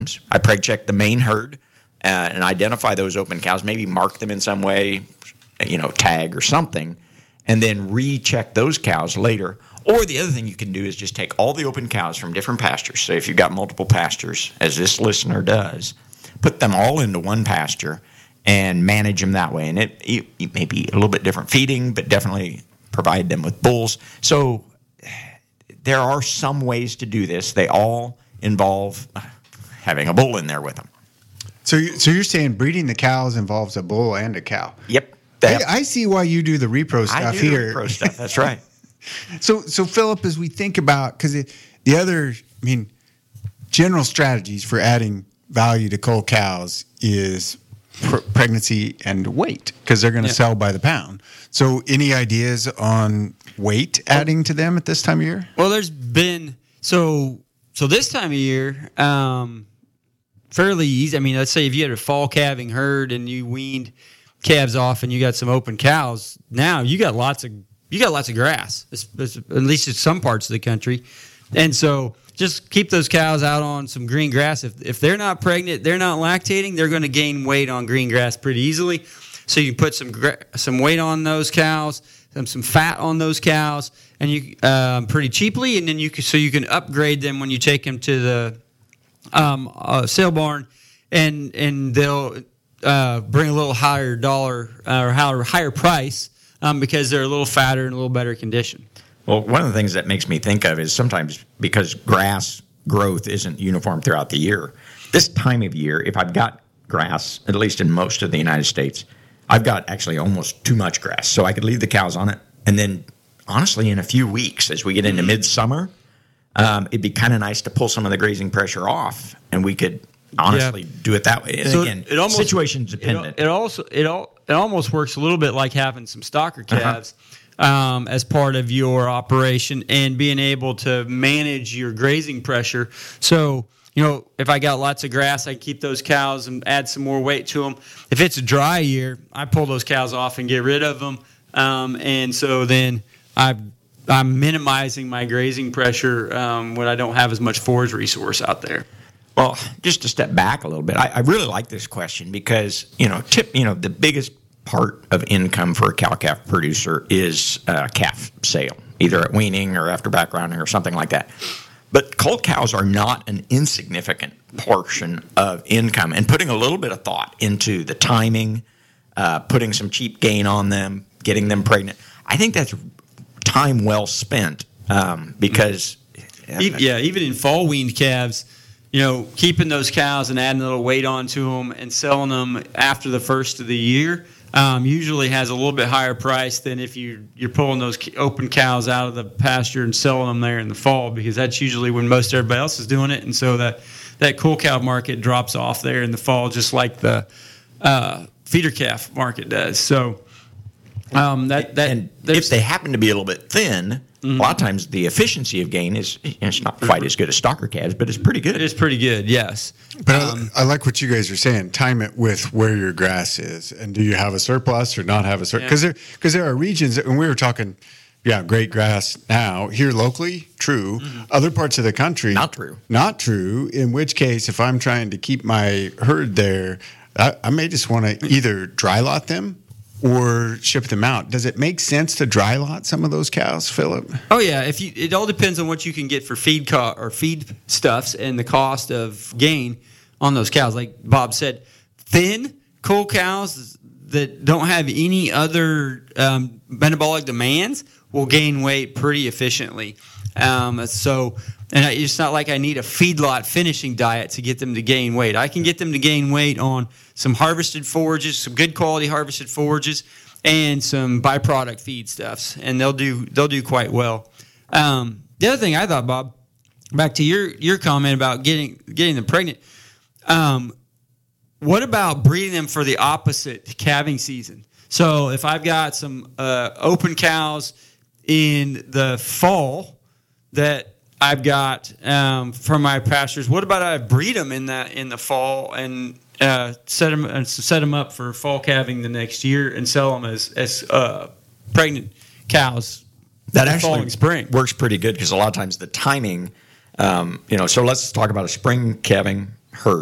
I preg check the main herd and identify those open cows, maybe mark them in some way, tag or something, and then recheck those cows later. Or the other thing you can do is just take all the open cows from different pastures. So if you've got multiple pastures, as this listener does, put them all into one pasture and manage them that way. And it may be a little bit different feeding, but definitely provide them with bulls. So there are some ways to do this. They all involve having a bull in there with them. So you're saying breeding the cows involves a bull and a cow? Yep. I see why you do the repro stuff I do here. The repro stuff. That's right. So Philip, as we think about, because the other, general strategies for adding value to cull cows is pregnancy and weight, because they're going to sell by the pound. So any ideas on weight adding to them at this time of year? Well, there's been, so this time of year, fairly easy. Let's say if you had a fall calving herd and you weaned calves off and you got some open cows, now you got lots of grass, at least in some parts of the country. And so just keep those cows out on some green grass. If they're not pregnant, they're not lactating, they're going to gain weight on green grass pretty easily. So you can put some weight on those cows, some fat on those cows, and you pretty cheaply. And then you can upgrade them when you take them to the sale barn, and they'll bring a little higher dollar or higher price because they're a little fatter and a little better condition. Well, one of the things that makes me think of is sometimes because grass growth isn't uniform throughout the year, this time of year, if I've got grass, at least in most of the United States, I've got actually almost too much grass. So I could leave the cows on it. And then, honestly, in a few weeks, as we get into midsummer, it'd be kind of nice to pull some of the grazing pressure off, and we could honestly do it that way. And so again, situation dependent. It almost works a little bit like having some stocker calves as part of your operation and being able to manage your grazing pressure. So, if I got lots of grass, I keep those cows and add some more weight to them. If it's a dry year, I pull those cows off and get rid of them. And so then I'm minimizing my grazing pressure when I don't have as much forage resource out there. Well, just to step back a little bit, I really like this question because, the biggest part of income for a cow-calf producer is calf sale, either at weaning or after backgrounding or something like that. But cull cows are not an insignificant portion of income, and putting a little bit of thought into the timing, putting some cheap gain on them, getting them pregnant, I think that's time well spent because... even in fall weaned calves, keeping those cows and adding a little weight onto them and selling them after the first of the year usually has a little bit higher price than if you're pulling those open cows out of the pasture and selling them there in the fall, because that's usually when most everybody else is doing it. And so that cull cow market drops off there in the fall, just like the feeder calf market does. So if they happen to be a little bit thin, a lot of times the efficiency of gain is it's not quite as good as stocker calves, but it's pretty good. It is pretty good, yes. But I like what you guys are saying. Time it with where your grass is, and do you have a surplus or not have a surplus? Because there are regions, and we were talking, great grass now here locally. True. Other parts of the country, not true. Not true. In which case, if I'm trying to keep my herd there, I may just want to either dry lot them or ship them out. Does it make sense to dry lot some of those cows, Philip? Oh yeah, it all depends on what you can get for feed stuffs and the cost of gain on those cows. Like Bob said, thin cull cows that don't have any other metabolic demands will gain weight pretty efficiently. It's not like I need a feedlot finishing diet to get them to gain weight. I can get them to gain weight on some harvested forages, some good quality harvested forages, and some byproduct feedstuffs, and they'll do quite well. The other thing I thought, Bob, back to your comment about getting them pregnant. What about breeding them for the opposite calving season? So if I've got some open cows in the fall that I've got from my pastures, what about I breed them in the fall and set them up for fall calving the next year and sell them as pregnant cows? That actually fall and spring works pretty good because a lot of times the timing, so let's talk about a spring calving herd.